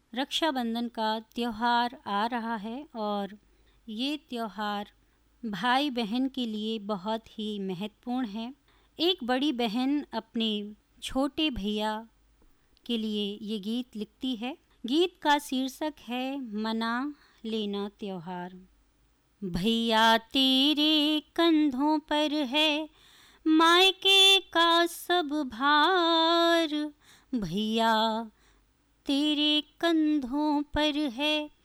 रक्षाबंधन का त्योहार आ रहा है और ये त्योहार भाई बहन के लिए बहुत ही महत्वपूर्ण है। एक बड़ी बहन अपने छोटे भैया के लिए ये गीत लिखती है। गीत का शीर्षक है मना लेना त्योहार। भैया तेरे कंधों पर है मायके का सब भार, भैया तेरे कंधों पर है